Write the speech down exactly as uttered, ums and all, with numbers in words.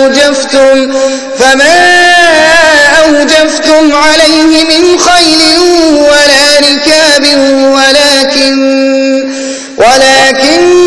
أوجفتم فما أوجفتم عليه من خيل ولا ركاب ولكن ولكن